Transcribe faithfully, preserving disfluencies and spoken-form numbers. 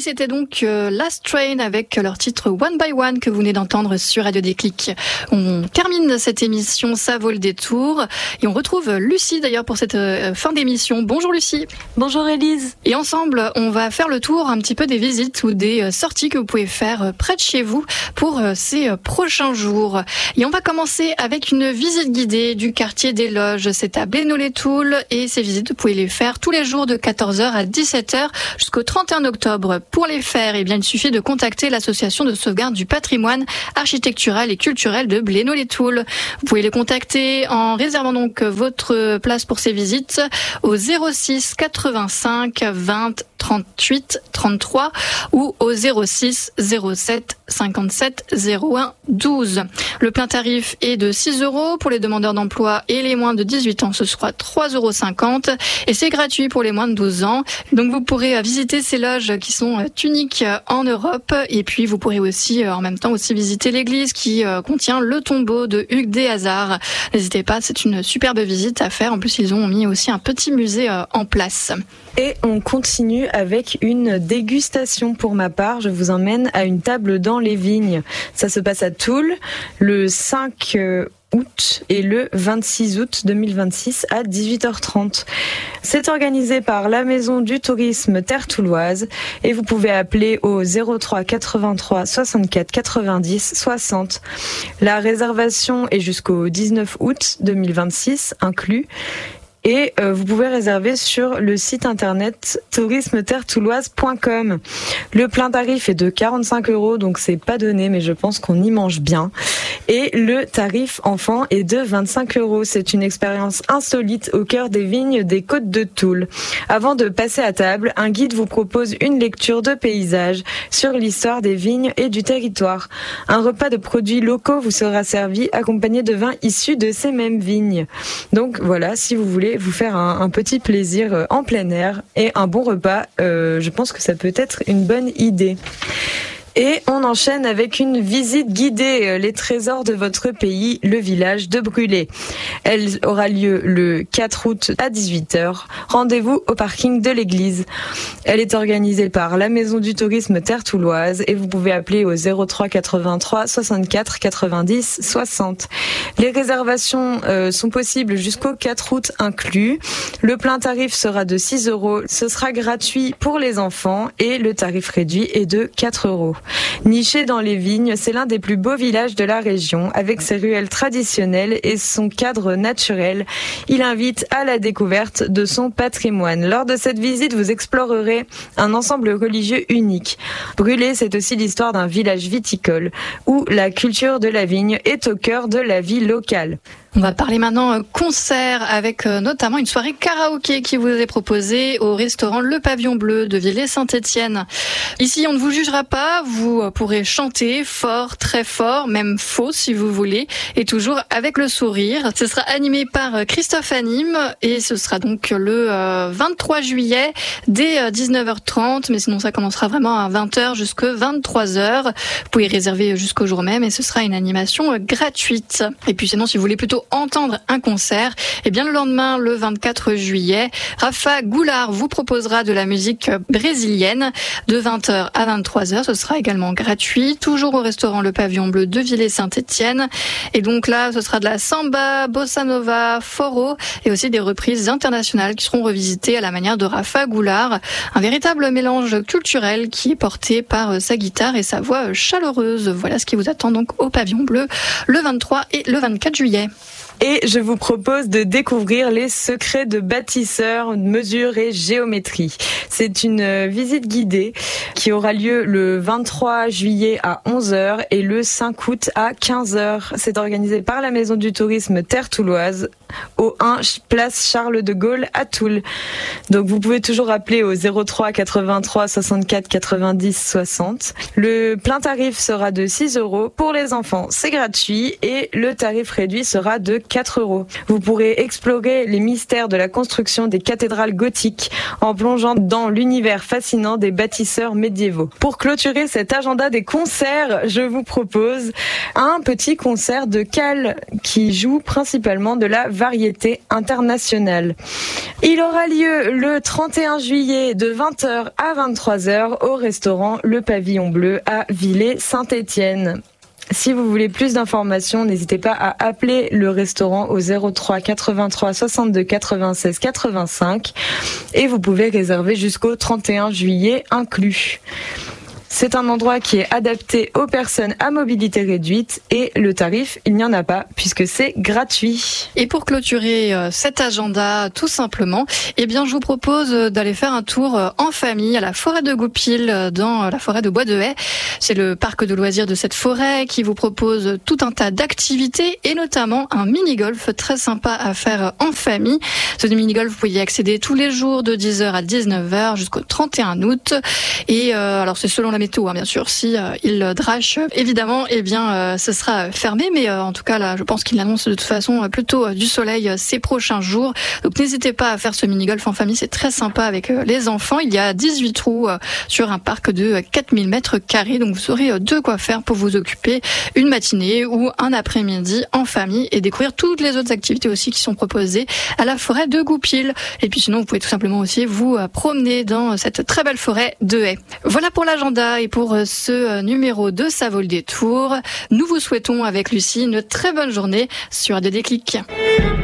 Et c'était donc euh, Last Train avec leur titre One by One que vous venez d'entendre sur Radio Déclic. On termine cette émission, ça vaut le détour. Et on retrouve Lucie d'ailleurs pour cette euh, fin d'émission. Bonjour Lucie. Bonjour Élise. Et ensemble, on va faire le tour un petit peu des visites ou des euh, sorties que vous pouvez faire euh, près de chez vous pour euh, ces euh, prochains jours. Et on va commencer avec une visite guidée du quartier des Loges. C'est à Blénod-les-Toules et ces visites, vous pouvez les faire tous les jours de quatorze heures à dix-sept heures jusqu'au trente et un octobre. Pour les faire, eh bien, il suffit de contacter l'association de sauvegarde du patrimoine architectural et culturel de Blénod-les-Toules. Vous pouvez les contacter en réservant donc votre place pour ces visites au zéro six quatre-vingt-cinq vingt trente-huit trente-trois ou au zéro six zéro sept cinquante-sept zéro un douze. Le plein tarif est de six euros pour les demandeurs d'emploi et les moins de dix-huit ans, ce sera trois euros cinquante et c'est gratuit pour les moins de douze ans. Donc vous pourrez visiter ces loges qui sont uniques en Europe et puis vous pourrez aussi en même temps aussi visiter l'église qui contient le tombeau de Hugues des Hasards. N'hésitez pas, c'est une superbe visite à faire. En plus, ils ont mis aussi un petit musée en place. Et on continue avec une dégustation pour ma part. Je vous emmène à une table dans les vignes. Ça se passe à Toul le cinq août et le vingt-six août deux mille vingt-six à dix-huit heures trente. C'est organisé par la Maison du Tourisme Terre Touloise et vous pouvez appeler au zéro trois quatre-vingt-trois soixante-quatre quatre-vingt-dix soixante. La réservation est jusqu'au dix-neuf août deux mille vingt-six inclus. Et euh, vous pouvez réserver sur le site internet tourisme terre touloise point com. Le plein tarif est de quarante-cinq euros, donc c'est pas donné, mais je pense qu'on y mange bien. Et le tarif enfant est de vingt-cinq euros. C'est une expérience insolite au cœur des vignes des Côtes de Toul. Avant de passer à table, un guide vous propose une lecture de paysages sur l'histoire des vignes et du territoire. Un repas de produits locaux vous sera servi accompagné de vins issus de ces mêmes vignes. Donc voilà, si vous voulez vous faire un, un petit plaisir en plein air et un bon repas, euh, je pense que ça peut être une bonne idée. Et on enchaîne avec une visite guidée, les trésors de votre pays, le village de Brûlé. Elle aura lieu le quatre août à dix-huit heures. Rendez-vous au parking de l'église. Elle est organisée par la Maison du Tourisme Terre Touloise et vous pouvez appeler au zéro trois quatre-vingt-trois soixante-quatre quatre-vingt-dix soixante. Les réservations euh, sont possibles jusqu'au quatre août inclus. Le plein tarif sera de six euros. Ce sera gratuit pour les enfants et le tarif réduit est de quatre euros. Niché dans les vignes, c'est l'un des plus beaux villages de la région, avec ses ruelles traditionnelles et son cadre naturel. Il invite à la découverte de son patrimoine. Lors de cette visite, vous explorerez un ensemble religieux unique. Brûlé, c'est aussi l'histoire d'un village viticole, où la culture de la vigne est au cœur de la vie locale. On va parler maintenant concert avec notamment une soirée karaoké qui vous est proposée au restaurant Le Pavillon Bleu de Villers-Saint-Étienne. Ici, on ne vous jugera pas, vous pourrez chanter fort, très fort, même faux si vous voulez, et toujours avec le sourire. Ce sera animé par Christophe Anime et ce sera donc le vingt-trois juillet dès dix-neuf heures trente, mais sinon ça commencera vraiment à vingt heures jusqu'à vingt-trois heures. Vous pouvez réserver jusqu'au jour même et ce sera une animation gratuite. Et puis sinon, si vous voulez plutôt entendre un concert, et bien le lendemain, le vingt-quatre juillet, Rafa Goulard vous proposera de la musique brésilienne de vingt heures à vingt-trois heures. Ce sera également gratuit, toujours au restaurant Le Pavillon Bleu de Villers-Saint-Étienne. Et donc là, ce sera de la samba, bossa nova, foro et aussi des reprises internationales qui seront revisitées à la manière de Rafa Goulard. Un véritable mélange culturel qui est porté par sa guitare et sa voix chaleureuse. Voilà ce qui vous attend donc au Pavillon Bleu le vingt-trois et le vingt-quatre juillet. Et je vous propose de découvrir les secrets de bâtisseurs, mesure et géométrie. C'est une visite guidée qui aura lieu le vingt-trois juillet à onze heures et le cinq août à quinze heures. C'est organisé par la Maison du Tourisme Terre Touloise au un place Charles de Gaulle à Toul. Donc vous pouvez toujours appeler au zéro trois quatre-vingt-trois soixante-quatre quatre-vingt-dix soixante. Le plein tarif sera de six euros. Pour les enfants, c'est gratuit et le tarif réduit sera de quatre euros. Vous pourrez explorer les mystères de la construction des cathédrales gothiques en plongeant dans l'univers fascinant des bâtisseurs médiévaux. Pour clôturer cet agenda des concerts, je vous propose un petit concert de Cal qui joue principalement de la variété internationale. Il aura lieu le trente et un juillet de vingt heures à vingt-trois heures au restaurant Le Pavillon Bleu à Villers-Saint-Étienne. Si vous voulez plus d'informations, n'hésitez pas à appeler le restaurant au zéro trois quatre-vingt-trois soixante-deux quatre-vingt-seize quatre-vingt-cinq et vous pouvez réserver jusqu'au trente et un juillet inclus. C'est un endroit qui est adapté aux personnes à mobilité réduite et le tarif, il n'y en a pas puisque c'est gratuit. Et pour clôturer euh, cet agenda tout simplement, eh bien je vous propose d'aller faire un tour euh, en famille à la forêt de Goupil euh, dans la forêt de Bois de Haye. C'est le parc de loisirs de cette forêt qui vous propose tout un tas d'activités et notamment un mini-golf très sympa à faire en famille. Ce mini-golf, vous pouvez y accéder tous les jours de dix heures à dix-neuf heures jusqu'au trente et un août. Et euh, alors c'est selon la météo, hein, bien sûr. Si euh, il drache, évidemment, eh bien, euh, ce sera fermé. Mais euh, en tout cas, là, je pense qu'il annonce de toute façon plutôt euh, du soleil euh, ces prochains jours. Donc, n'hésitez pas à faire ce mini-golf en famille. C'est très sympa avec euh, les enfants. Il y a dix-huit trous euh, sur un parc de euh, quatre mille mètres carrés. Donc, vous aurez euh, de quoi faire pour vous occuper une matinée ou un après-midi en famille et découvrir toutes les autres activités aussi qui sont proposées à la forêt de Goupil. Et puis, sinon, vous pouvez tout simplement aussi vous euh, promener dans cette très belle forêt de Haye. Voilà pour l'agenda. Et pour ce numéro de Ça vaut le détour, nous vous souhaitons avec Lucie une très bonne journée sur Radio Déclic.